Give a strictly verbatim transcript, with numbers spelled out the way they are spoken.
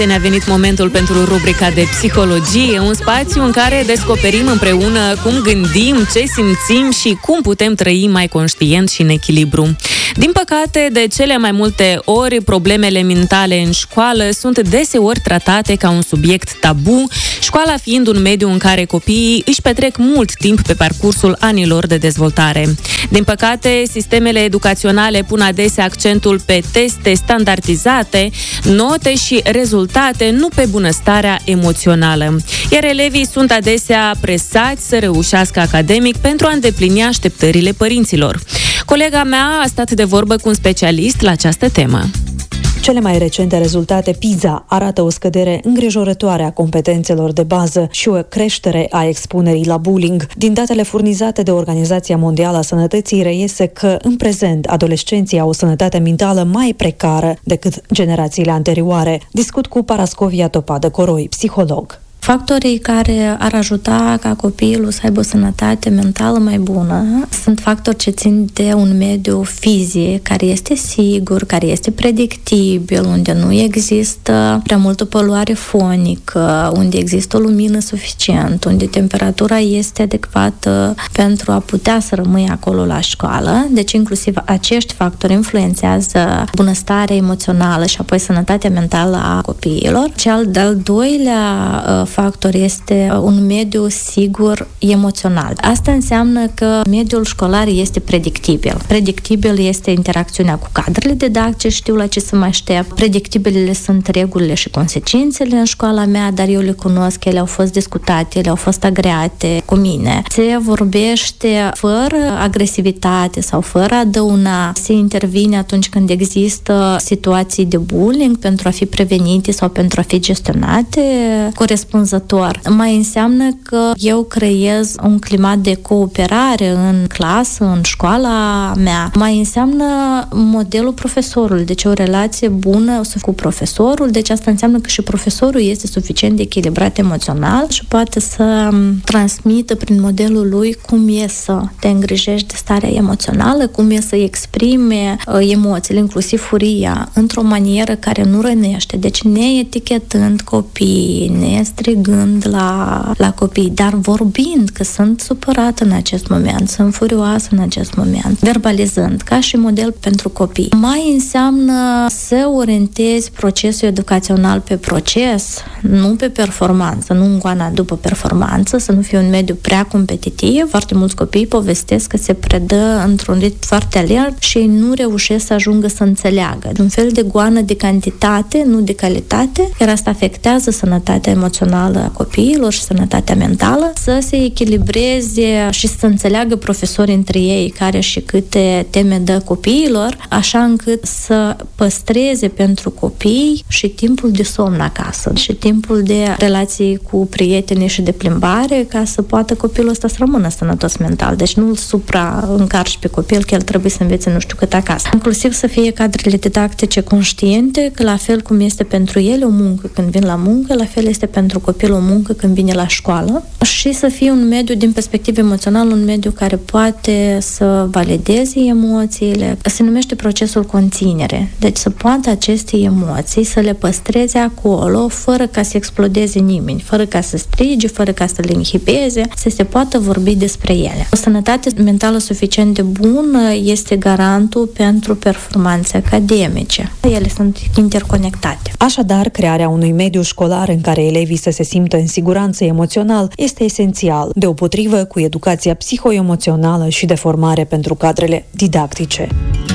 Ne-a venit momentul pentru rubrica de psihologie, un spațiu în care descoperim împreună cum gândim, ce simțim și cum putem trăi mai conștient și în echilibru. Din păcate, de cele mai multe ori, problemele mentale în școală sunt deseori tratate ca un subiect tabu, școala fiind un mediu în care copiii își petrec mult timp pe parcursul anilor de dezvoltare. Din păcate, sistemele educaționale pun adesea accentul pe teste standardizate, note și rezultate, nu pe bunăstarea emoțională. Iar elevii sunt adesea presați să reușească academic pentru a îndeplini așteptările părinților. Colega mea a stat de vorbă cu un specialist la această temă. Cele mai recente rezultate PISA arată o scădere îngrijorătoare a competențelor de bază și o creștere a expunerii la bullying. Din datele furnizate de Organizația Mondială a Sănătății reiese că, în prezent, adolescenții au o sănătate mentală mai precară decât generațiile anterioare. Discut cu Parascovia Topadă-Coroi, psiholog. Factorii care ar ajuta ca copilul să aibă o sănătate mentală mai bună sunt factori ce țin de un mediu fizic care este sigur, care este predictibil, unde nu există prea multă poluare fonică, unde există o lumină suficientă, unde temperatura este adecvată pentru a putea să rămâi acolo la școală. Deci inclusiv acești factori influențează bunăstarea emoțională și apoi sănătatea mentală a copiilor. Cel de-al doilea factor este un mediu sigur emoțional. Asta înseamnă că mediul școlar este predictibil. Predictibil este interacțiunea cu cadrele didactice, știu la ce să mă aștept. Predictibile sunt regulile și consecințele în școala mea, dar eu le cunosc, ele au fost discutate, ele au fost agreate cu mine. Se vorbește fără agresivitate sau fără a dăuna. Se intervine atunci când există situații de bullying pentru a fi prevenite sau pentru a fi gestionate corespunzător. Mai înseamnă că eu creez un climat de cooperare în clasă, în școala mea. Mai înseamnă modelul profesorului, deci o relație bună cu profesorul, deci asta înseamnă că și profesorul este suficient de echilibrat emoțional și poate să transmită prin modelul lui cum e să te îngrijești de starea emoțională, cum e să exprime emoțiile, inclusiv furia, într-o manieră care nu rănește, deci neetichetând copiii, ne strigând la, la copii, dar vorbind că sunt supărată în acest moment, sunt furioasă în acest moment, verbalizând, ca și model pentru copii. Mai înseamnă să orientezi procesul educațional pe proces, nu pe performanță, nu în goana după performanță, să nu fie un mediu prea competitiv. Foarte mulți copii povestesc că se predă într-un ritm foarte alert și nu reușesc să ajungă să înțeleagă. Un fel de goană de cantitate, nu de calitate, iar asta afectează sănătatea emoțională a copiilor și sănătatea mentală, să se echilibreze și să înțeleagă profesorii între ei care și câte teme dă copiilor, așa încât să păstreze pentru copii și timpul de somn acasă și timpul de relații cu prietenii și de plimbare, ca să poată copilul ăsta să rămână sănătos mental. Deci nu îl supra-încarci pe copil că el trebuie să învețe nu știu cât acasă. Inclusiv să fie cadrele didactice conștiente că la fel cum este pentru ele o muncă când vin la muncă, la fel este pentru copil o muncă când vine la școală și să fie un mediu din perspectivă emoțională, un mediu care poate să valideze emoțiile. Se numește procesul conținere. Deci să poată aceste emoții să le păstreze acolo fără ca să explodeze nimeni, fără ca să strige, fără ca să le inhibeze, să se poată vorbi despre ele. O sănătate mentală suficient de bună este garantul pentru performanțe academice. Ele sunt interconectate. Așadar, crearea unui mediu școlar în care elevii să se simtă în siguranță emoțional este esențial, deopotrivă cu educația psihoemoțională și de formare pentru cadrele didactice.